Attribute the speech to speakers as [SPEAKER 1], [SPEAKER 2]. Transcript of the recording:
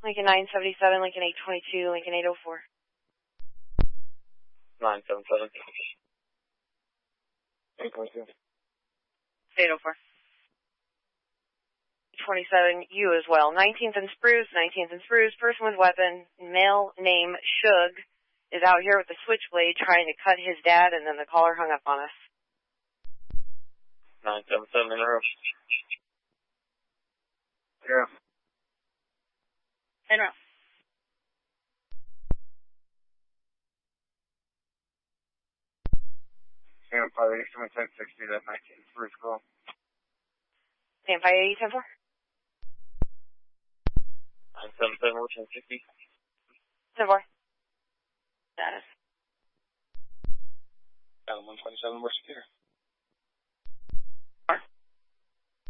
[SPEAKER 1] Lincoln 977, Lincoln 822, Lincoln 804.
[SPEAKER 2] 977. 822.
[SPEAKER 1] 804. 27, you as well. 19th and Spruce, 19th and Spruce, person with weapon, male name Shug, is out here with a switchblade trying to cut his dad, and then the caller hung up on us.
[SPEAKER 2] 977 in a row.
[SPEAKER 3] Yeah.
[SPEAKER 1] In row.
[SPEAKER 3] Sam 587 1060, that 19th Spruce call.
[SPEAKER 1] Sam 580, 10-4.
[SPEAKER 2] 977 or 1060.
[SPEAKER 1] 10-4. Status.
[SPEAKER 3] Down 127, we're secure.